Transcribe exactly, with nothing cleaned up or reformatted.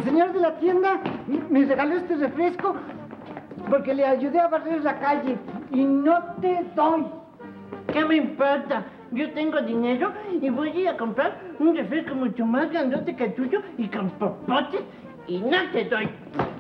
El señor de la tienda me regaló este refresco porque le ayudé a barrer la calle y no te doy. ¿Qué me importa? Yo tengo dinero y voy a ir a comprar un refresco mucho más grandote que el tuyo y con popotes y no te doy.